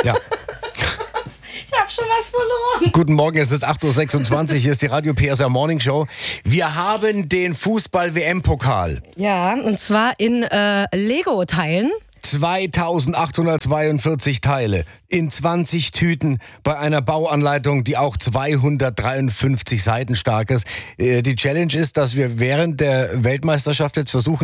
Ja. Ich habe schon was verloren. Guten Morgen, es ist 8.26 Uhr, hier ist die Radio PSR Morning Show. Wir haben den Fußball-WM-Pokal. Ja, und zwar in Lego-Teilen. 2842 Teile in 20 Tüten bei einer Bauanleitung, die auch 253 Seiten stark ist. Die Challenge ist, dass wir während der Weltmeisterschaft jetzt versuchen,